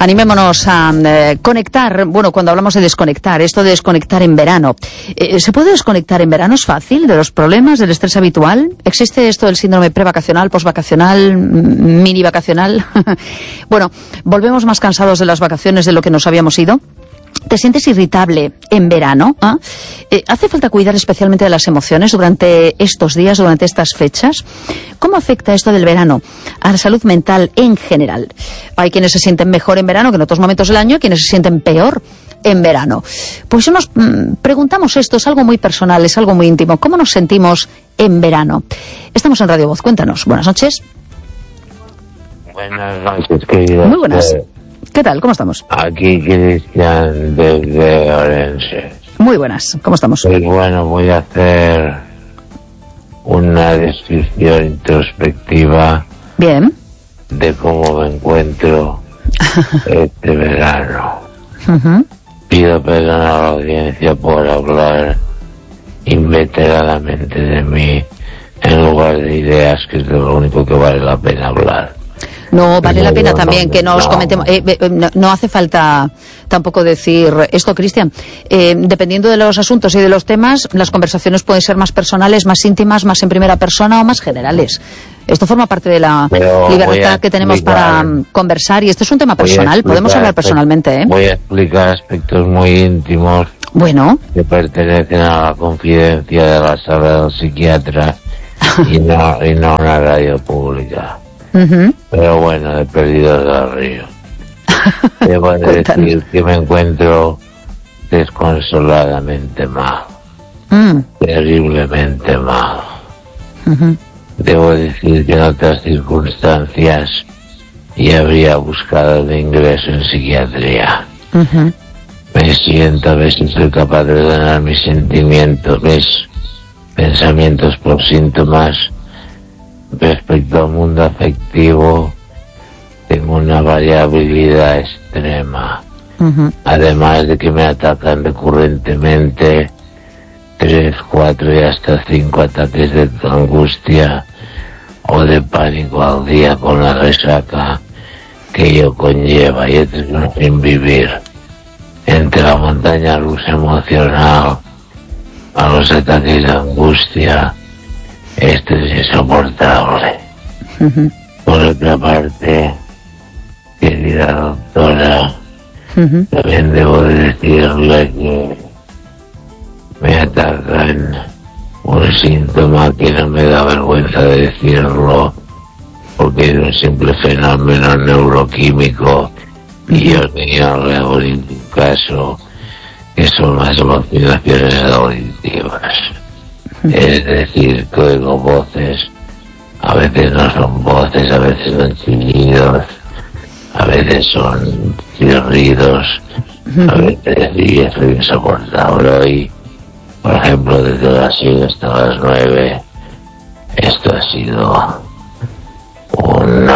Animémonos a conectar. Bueno, cuando hablamos de desconectar, esto de desconectar en verano. ¿Se puede desconectar en verano? ¿Es fácil? ¿De los problemas, del estrés habitual? ¿Existe esto del síndrome prevacacional, posvacacional, mini vacacional? Bueno, volvemos más cansados de las vacaciones de lo que nos habíamos ido. ¿Te sientes irritable en verano? ¿Hace falta cuidar especialmente de las emociones durante estos días, durante estas fechas? ¿Cómo afecta esto del verano a la salud mental en general? Hay quienes se sienten mejor en verano que en otros momentos del año, quienes se sienten peor en verano. Pues nos preguntamos esto, es algo muy personal, es algo muy íntimo. ¿Cómo nos sentimos en verano? Estamos en Radio Voz, cuéntanos. Buenas noches. Buenas noches, querida. Muy buenas. ¿Qué tal? ¿Cómo estamos? Aquí Cristian desde Orense. Muy buenas. ¿Cómo estamos? Pues bueno, voy a hacer una descripción introspectiva. Bien. De cómo me encuentro este verano. Pido perdón a la audiencia por hablar inveteradamente de mí en lugar de ideas, que es de lo único que vale la pena hablar. No, vale la pena también que nos comentemos. No hace falta tampoco decir esto, Cristian. Dependiendo de los asuntos y de los temas, las conversaciones pueden ser más personales, más íntimas, más en primera persona o más generales. Esto forma parte de la libertad que tenemos para conversar, y este es un tema personal, podemos hablar personalmente. Voy a explicar aspectos muy íntimos. Bueno. Que pertenecen a la confidencia de la sala del psiquiatra y no a una radio pública. Pero bueno, he perdido el río. Debo decir que me encuentro desconsoladamente mal. Terriblemente mal. Debo decir que en otras circunstancias ya habría buscado el ingreso en psiquiatría. Me siento, a ver si soy capaz de ordenar mis sentimientos, mis pensamientos por síntomas. Respecto al mundo afectivo, tengo una variabilidad extrema. Además de que me atacan recurrentemente 3, 4 y hasta 5 ataques de angustia o de pánico al día, con la resaca que ello conlleva, y eterno sin vivir. Entre la montaña rusa emocional a los ataques de angustia, esto es insoportable. Por otra parte, querida doctora, también debo decirle que me atacan un síntoma que no me da vergüenza de decirlo, porque es un simple fenómeno neuroquímico y yo no le hago ningún caso, que son las alucinaciones auditivas. Es decir, que oigo voces, a veces no son voces, a veces son chillidos, a veces son chirridos, a veces, y eso es insoportable. Hoy, por ejemplo, desde las 6 hasta las 9, esto ha sido un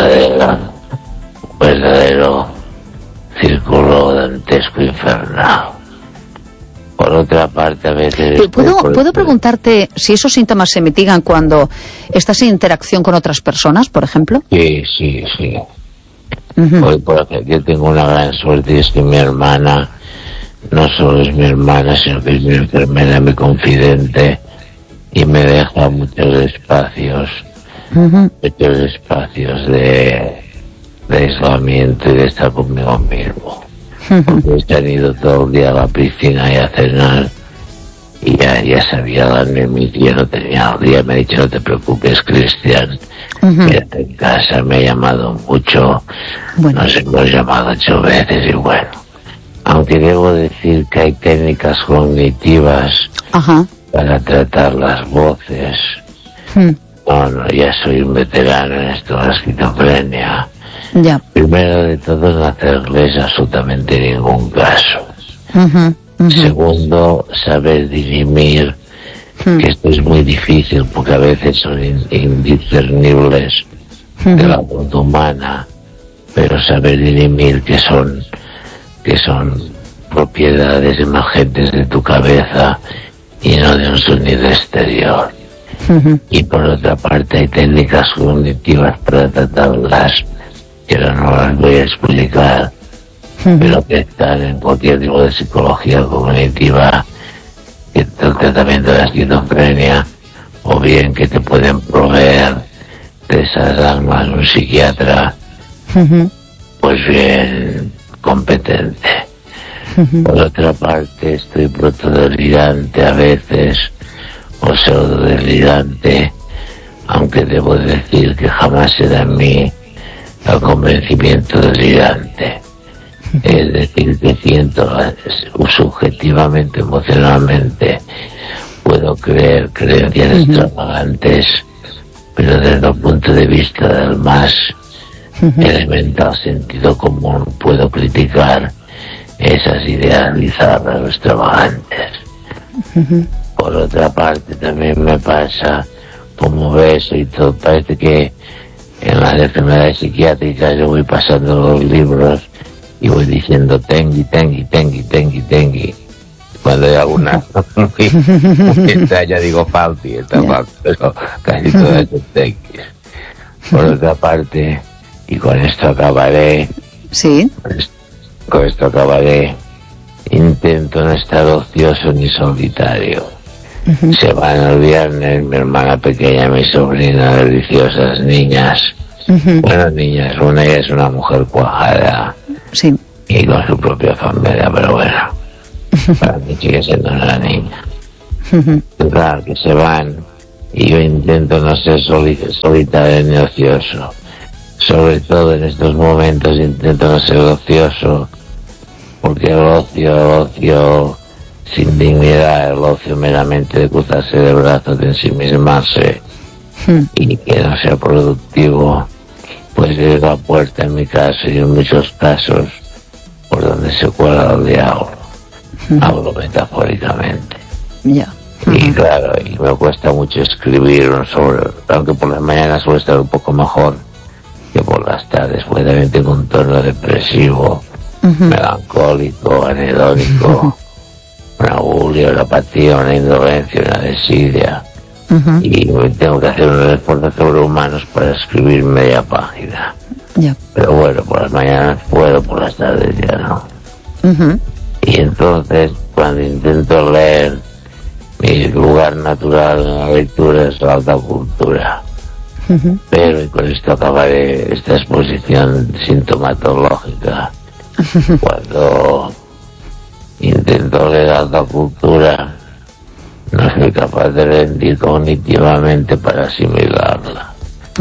verdadero círculo dantesco infernal. Por otra parte, a veces... ¿Puedo preguntarte si esos síntomas se mitigan cuando estás en interacción con otras personas, por ejemplo? Sí. Hoy, por ejemplo, yo tengo una gran suerte, y es que mi hermana, no solo es mi hermana, sino que es mi enfermera, mi confidente, y me deja muchos espacios de aislamiento y de estar conmigo mismo. Porque se han ido todo el día a la piscina y a cenar, y ya sabía darme mi día, no tenía el día. Me ha dicho: no te preocupes, Cristian, quédate en casa. Me ha llamado mucho, nos hemos llamado 8 veces, y bueno, aunque debo decir que hay técnicas cognitivas para tratar las voces. No, ya soy un veterano en esto de la esquizofrenia. Ya. Primero de todo, no hacerles absolutamente ningún caso. Segundo, saber dirimir, que esto es muy difícil porque a veces son indiscernibles de la voz humana, pero saber dirimir que son propiedades emergentes de tu cabeza y no de un sonido exterior. Y por otra parte, hay técnicas cognitivas para tratarlas, que no las voy a explicar, pero que están en cualquier tipo de psicología cognitiva, el tratamiento de la esquizofrenia, o bien que te pueden proveer de esas armas un psiquiatra, pues bien competente. Por otra parte, estoy protodelirante a veces, o pseudodelirante, aunque debo decir que jamás se da en mí el convencimiento delirante. Es decir, que siento subjetivamente, emocionalmente, puedo creer creencias extravagantes, pero desde el punto de vista del más elemental sentido común puedo criticar esas ideas bizarras o extravagantes. Por otra parte, también me pasa, como ves, y todo, parece que en las enfermedades psiquiátricas yo voy pasando los libros y voy diciendo tengui. Cuando hay alguna muy ya digo falti, pero casi todas son tenguis. Por otra parte, y con esto acabaré, sí, con esto acabaré, intento no estar ocioso ni solitario. Se van el viernes mi hermana pequeña, mi sobrina, deliciosas niñas. Bueno, niñas, una es una mujer cuajada, sí, y con su propia familia, pero bueno, para mí sigue siendo una niña. Claro que se van y yo intento no ser solitario ni ocioso. Sobre todo en estos momentos intento no ser ocioso, porque el ocio sin dignidad, el ocio meramente de cruzarse de brazos, de ensimismarse y que no sea productivo, pues es la puerta en mi caso y en muchos casos por donde se cuela el diablo. Hablo metafóricamente. Y claro, y me cuesta mucho escribir sobre, aunque por las mañanas suele estar un poco mejor que por las tardes, pues también tengo un tono depresivo, melancólico, anedónico, una bulia, una apatía, una indolencia, una desidia. Y tengo que hacer unos esfuerzos sobrehumanos para escribir media página. Pero bueno, por las mañanas puedo, por las tardes ya no. Y entonces, cuando intento leer, mi lugar natural en la lectura es la alta cultura. Pero, y con esto acabaré esta exposición sintomatológica, cuando intento leer alta cultura, no soy capaz de rendir cognitivamente para asimilarla.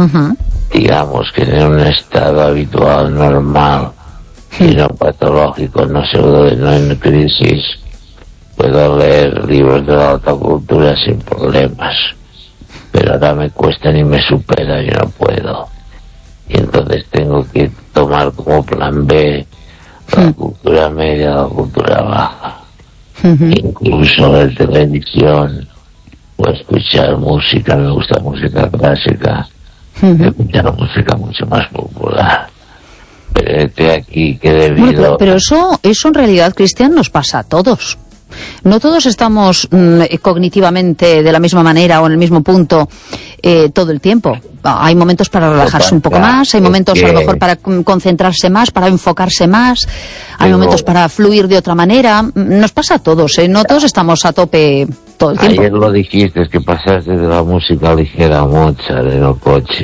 Digamos que en un estado habitual, normal, y no patológico, no en crisis, puedo leer libros de la alta cultura sin problemas. Pero ahora me cuesta y me supera, yo no puedo. Y entonces tengo que tomar como plan B la cultura media, la cultura baja. Incluso ver televisión o escuchar música, me gusta música clásica, escuchar música mucho más popular. Pero aquí que debido... Bueno, pero eso en realidad, Cristian, nos pasa a todos. No todos estamos cognitivamente de la misma manera o en el mismo punto todo el tiempo. Hay momentos para relajarse un poco más, hay momentos a lo mejor para concentrarse más, para enfocarse más, hay momentos para fluir de otra manera. Nos pasa a todos, no todos estamos a tope todo el tiempo. Ayer lo dijiste, es que pasaste de la música ligera a Mozart en el coche.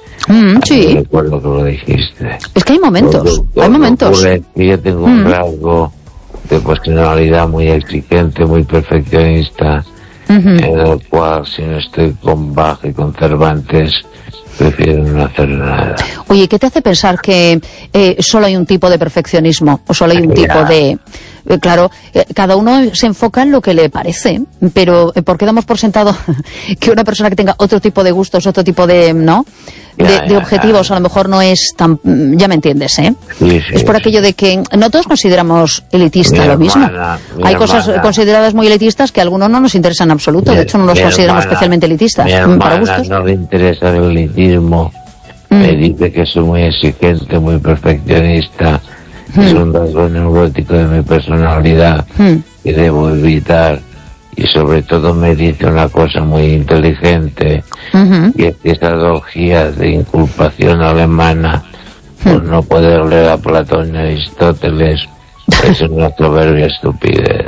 Sí. Recuerdo que lo dijiste. Es que hay momentos, hay momentos. Yo tengo un rasgo de personalidad muy exigente, muy perfeccionista, en el cual si no estoy con Bach y con Cervantes, prefiero no hacer nada. Oye, ¿qué te hace pensar que solo hay un tipo de perfeccionismo? O solo hay un tipo de... claro, cada uno se enfoca en lo que le parece, pero ¿por qué damos por sentado que una persona que tenga otro tipo de gustos, otro tipo de... ¿no? de objetivos, a lo mejor no es tan... Ya me entiendes, ¿eh? Sí, es por aquello de que no todos consideramos elitista lo mismo. Hay cosas consideradas muy elitistas que a algunos no nos interesan en absoluto. De hecho, no los consideramos especialmente elitistas. Para gustos. No le interesa el elitismo. Me dice que soy muy exigente, muy perfeccionista. Es un rasgo neurótico de mi personalidad que debo evitar. Y sobre todo me dice una cosa muy inteligente, y es que esas orgías de inculpación alemana por no poder leer a Platón y Aristóteles, es una soberbia estupidez.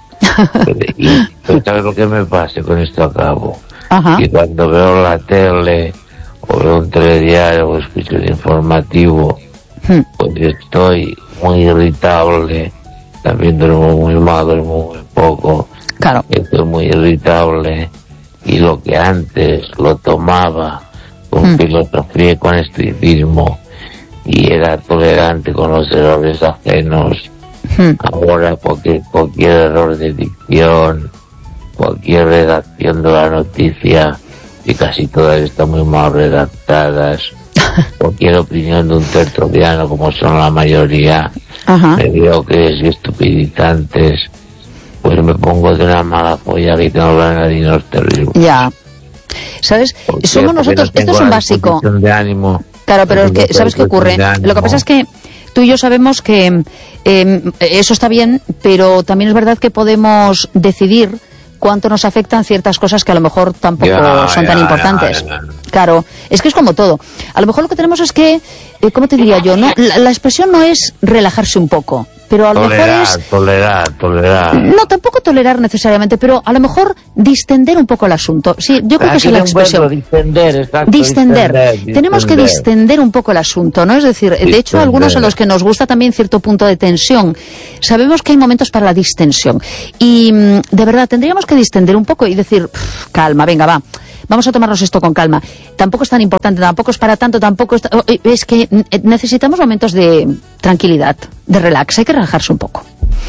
Y ¿sabes lo que me pasa? Con esto acabo. Ajá. Y cuando veo la tele, o veo un telediario, o escucho el informativo, pues estoy muy irritable. También duermo muy mal, duermo muy poco. Claro. Estoy muy irritable. Y lo que antes lo tomaba con filosofía y con estoicismo, y era tolerante con los errores ajenos, ahora cualquier error de dicción, cualquier redacción de la noticia, y casi todas están muy mal redactadas, cualquier opinión de un tertuliano, como son la mayoría, mediocres y estupidizantes, pues me pongo de una mala polla que tengo granadinos terribles. Ya. ¿Sabes? Somos nosotros, esto es un básico. De ánimo. Claro, pero es que, ¿sabes qué ocurre? Lo que pasa es que tú y yo sabemos que eso está bien, pero también es verdad que podemos decidir cuánto nos afectan ciertas cosas que a lo mejor tampoco son tan importantes. Claro, es que es como todo. A lo mejor lo que tenemos es que, ¿cómo te diría yo? No, la expresión no es relajarse un poco, pero a lo mejor es... Tolerar. No, tampoco tolerar necesariamente, pero a lo mejor distender un poco el asunto. Sí, yo creo que esa es la expresión. Distender. Tenemos que distender un poco el asunto, ¿no? Es decir, de hecho, algunos a los que nos gusta también cierto punto de tensión, sabemos que hay momentos para la distensión. Y de verdad, tendríamos que distender un poco y decir, calma, venga, va. Vamos a tomarnos esto con calma. Tampoco es tan importante, tampoco es para tanto, tampoco es... Es que necesitamos momentos de tranquilidad, de relax. Hay que relajarse un poco.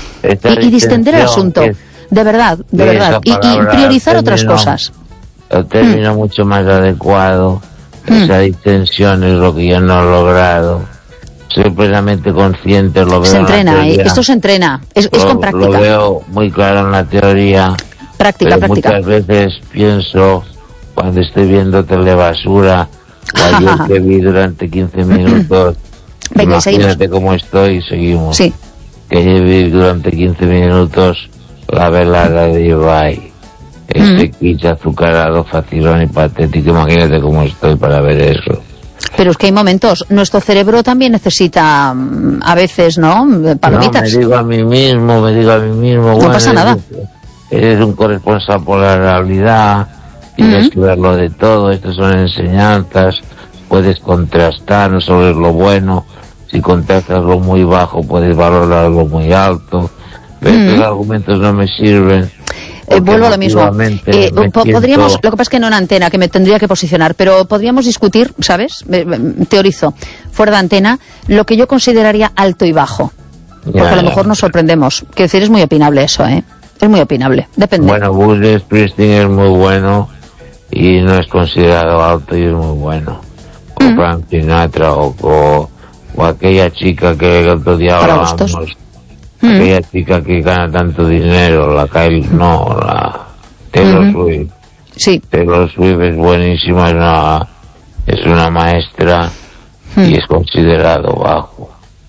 Y distender el asunto. De verdad. Y priorizar otras cosas. El término mucho más adecuado. Esa distensión es lo que yo no he logrado. Soy plenamente consciente, lo veo. Se entrena, esto se entrena. Es con práctica. Lo veo muy claro en la teoría. Práctica. Muchas veces pienso... Cuando estoy viendo telebasura, o ayer que vi durante 15 minutos, venga, imagínate cómo estoy, seguimos. Sí. Que ayer vi durante 15 minutos la velada de Ibai. Kitsch azucarado, facilón y patético, imagínate cómo estoy para ver eso. Pero es que hay momentos, nuestro cerebro también necesita a veces, ¿no? Palomitas. No, me digo a mí mismo, no bueno, pasa nada. Eres un corresponsal por la realidad. Tienes que verlo de todo, estas son enseñanzas, puedes contrastar, no solo es lo bueno, si contrastas lo muy bajo puedes valorar lo muy alto, pero estos argumentos no me sirven. Vuelvo a lo mismo. Podríamos, lo que pasa es que no en antena, que me tendría que posicionar, pero podríamos discutir, ¿sabes? Teorizo, fuera de antena, lo que yo consideraría alto y bajo, porque a lo mejor nos sorprendemos. Quiero decir, es muy opinable eso, ¿eh? Es muy opinable, depende. Bueno, Bruce Springsteen es muy bueno y no es considerado alto y es muy bueno. O Frank Sinatra o aquella chica que el otro día hablábamos. Aquella chica que gana tanto dinero, la Taylor Swift. Sí. Taylor Swift es buenísima, es una maestra y es considerado bajo.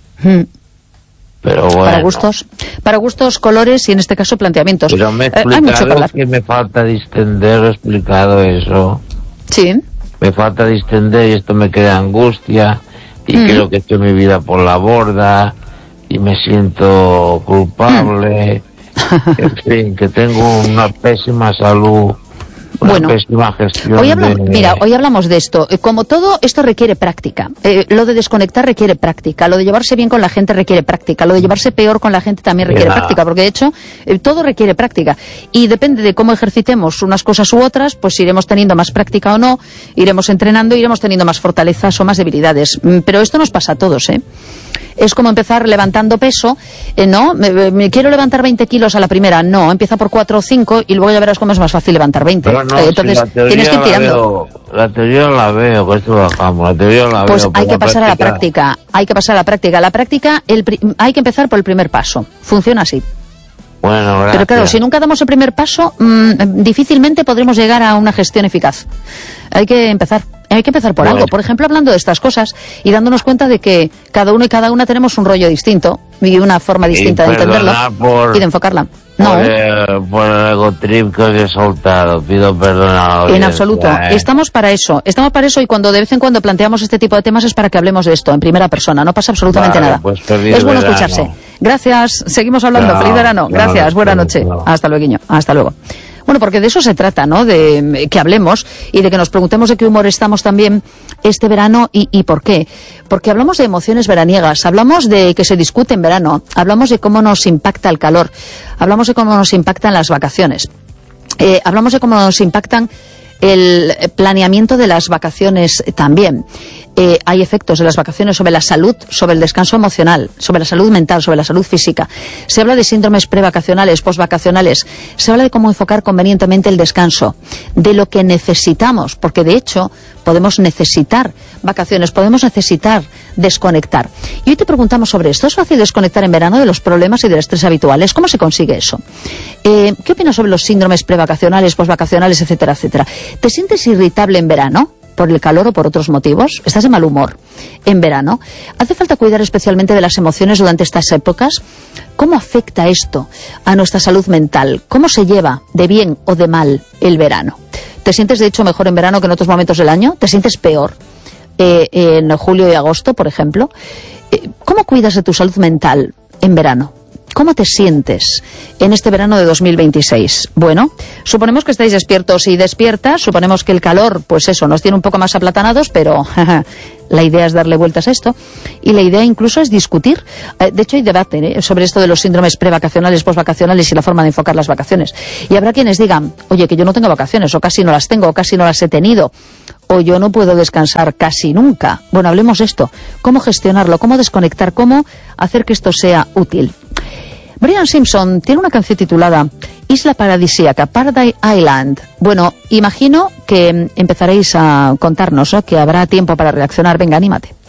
Pero bueno. Para gustos, colores y en este caso planteamientos. Pero me he explicado que me falta distender, he explicado eso. Sí. Me falta distender y esto me crea angustia y creo que estoy mi vida por la borda y me siento culpable. En fin, que tengo una pésima salud. Bueno, hoy hablamos de esto. Como todo, esto requiere práctica. Lo de desconectar requiere práctica. Lo de llevarse bien con la gente requiere práctica. Lo de llevarse peor con la gente también requiere práctica. Porque de hecho, todo requiere práctica. Y depende de cómo ejercitemos unas cosas u otras, pues iremos teniendo más práctica o no, iremos entrenando, iremos teniendo más fortalezas o más debilidades. Pero esto nos pasa a todos, ¿eh? Es como empezar levantando peso, ¿no? Me quiero levantar 20 kilos a la primera. No, empieza por 4 o 5 y luego ya verás cómo es más fácil levantar 20. No, entonces, tienes que ir tirando. La teoría la veo, por esto bajamos. La teoría la pues veo. Hay que pasar a la práctica. Hay que pasar a la práctica. La práctica, hay que empezar por el primer paso. Funciona así. Bueno, gracias. Pero claro, si nunca damos el primer paso, difícilmente podremos llegar a una gestión eficaz. Hay que empezar por algo. Por ejemplo, hablando de estas cosas y dándonos cuenta de que cada uno y cada una tenemos un rollo distinto y una forma distinta de entenderlo y de enfocarla. No. Por el egotrip que os he soltado, pido perdón. En absoluto. Estamos para eso y cuando de vez en cuando planteamos este tipo de temas es para que hablemos de esto en primera persona, no pasa absolutamente nada. Pues es bueno escucharse. Gracias, seguimos hablando. Feliz verano. Gracias, buena noche. Hasta luego. Hasta luego. Bueno, porque de eso se trata, ¿no? De que hablemos y de que nos preguntemos de qué humor estamos también este verano y por qué. Porque hablamos de emociones veraniegas, hablamos de que se discute en verano, hablamos de cómo nos impacta el calor, hablamos de cómo nos impactan las vacaciones, hablamos de cómo nos impactan el planeamiento de las vacaciones también. Hay efectos de las vacaciones sobre la salud, sobre el descanso emocional, sobre la salud mental, sobre la salud física. Se habla de síndromes prevacacionales, posvacacionales. Se habla de cómo enfocar convenientemente el descanso, de lo que necesitamos, porque de hecho podemos necesitar vacaciones, podemos necesitar desconectar. Y hoy te preguntamos sobre esto. ¿Es fácil desconectar en verano de los problemas y del estrés habituales? ¿Cómo se consigue eso? ¿Qué opinas sobre los síndromes prevacacionales, posvacacionales, etcétera, etcétera? ¿Te sientes irritable en verano? ¿Por el calor o por otros motivos? ¿Estás de mal humor en verano? ¿Hace falta cuidar especialmente de las emociones durante estas épocas? ¿Cómo afecta esto a nuestra salud mental? ¿Cómo se lleva de bien o de mal el verano? ¿Te sientes de hecho mejor en verano que en otros momentos del año? ¿Te sientes peor en julio y agosto, por ejemplo? ¿Cómo cuidas de tu salud mental en verano? ¿Cómo te sientes en este verano de 2026? Bueno, suponemos que estáis despiertos y despiertas, suponemos que el calor, pues eso, nos tiene un poco más aplatanados, pero la idea es darle vueltas a esto, y la idea incluso es discutir. De hecho, hay debate sobre esto de los síndromes prevacacionales, posvacacionales y la forma de enfocar las vacaciones. Y habrá quienes digan, oye, que yo no tengo vacaciones, o casi no las tengo, o casi no las he tenido, o yo no puedo descansar casi nunca. Bueno, hablemos de esto. ¿Cómo gestionarlo? ¿Cómo desconectar? ¿Cómo hacer que esto sea útil? Brian Simpson tiene una canción titulada Isla Paradisíaca, Paradise Island. Bueno, imagino que empezaréis a contarnos, ¿no?, que habrá tiempo para reaccionar. Venga, anímate.